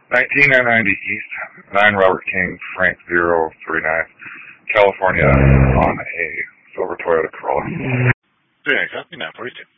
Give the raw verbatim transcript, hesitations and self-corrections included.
nineteen ninety East, nine Robert King, Frank zero three nine, California, on a silver Toyota Corolla. Yeah, copy, nine forty-two.